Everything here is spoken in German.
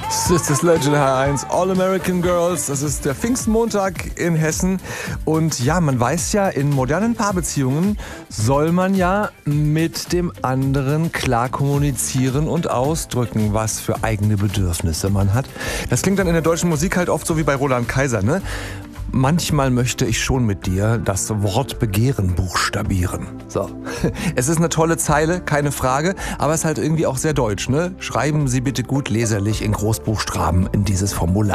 Das ist das Legend H1 All American Girls. Das ist der Pfingstmontag in Hessen. Und ja, man weiß ja, in modernen Paarbeziehungen soll man ja mit dem anderen klar kommunizieren und ausdrücken, was für eigene Bedürfnisse man hat. Das klingt dann in der deutschen Musik halt oft so wie bei Roland Kaiser, ne? Manchmal möchte ich schon mit dir das Wort Begehren buchstabieren. So. Es ist eine tolle Zeile, keine Frage, aber es ist halt irgendwie auch sehr deutsch, ne? Schreiben Sie bitte gut leserlich in Großbuchstaben in dieses Formular.